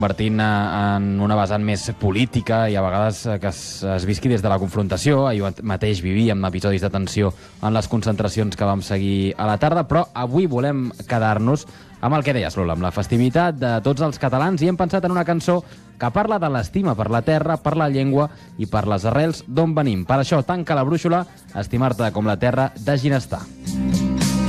convertint en una vessant més política i a vegades que es visqui des de la confrontació. Ahir mateix vivíem episodis de tensió en les concentracions que vam seguir a la tarda, però avui volem quedar-nos amb el que deies, Lola, amb la festivitat de tots els catalans, i hem pensat en una cançó que parla de l'estima per la terra, per la llengua i per les arrels d'on venim. Per això, tanca la brúixola, Estimar-te com la terra, de Ginestar.